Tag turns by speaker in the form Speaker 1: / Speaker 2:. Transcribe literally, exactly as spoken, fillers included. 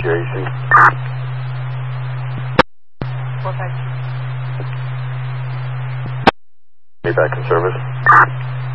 Speaker 1: your A C.
Speaker 2: four five two.
Speaker 1: Be back in service.